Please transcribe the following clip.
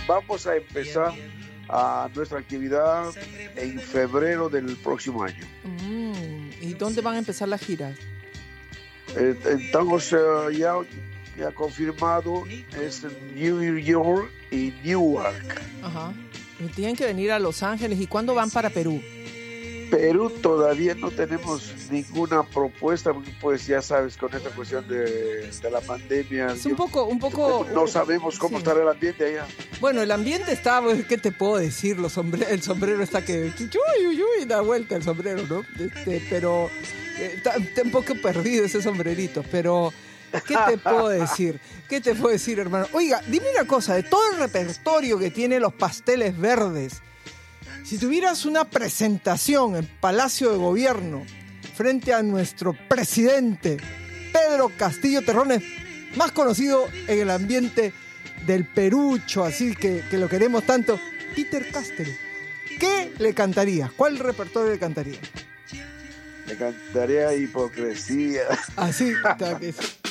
vamos a empezar a nuestra actividad en febrero del próximo año. ¿Y dónde van a empezar las giras? Estamos ya confirmado, es en New York y Newark. Ajá. Y tienen que venir a Los Ángeles. ¿Y cuándo van para Perú? Perú todavía no tenemos ninguna propuesta, pues ya sabes, con esta cuestión de la pandemia. Es un poco... No sabemos cómo estará el ambiente allá. Bueno, el ambiente está, ¿qué te puedo decir? El sombrero está que... Uy, da vuelta el sombrero, ¿no? Pero está un poco perdido ese sombrerito, pero... ¿Qué te puedo decir? ¿Qué te puedo decir, hermano? Oiga, dime una cosa, de todo el repertorio que tiene los Pasteles Verdes, si tuvieras una presentación en Palacio de Gobierno frente a nuestro presidente Pedro Castillo Terrones, más conocido en el ambiente del Perucho, así que lo queremos tanto, Peter Castell, ¿qué le cantarías? ¿Cuál repertorio le cantarías? Le cantaría Hipocresía. Así, está que sí.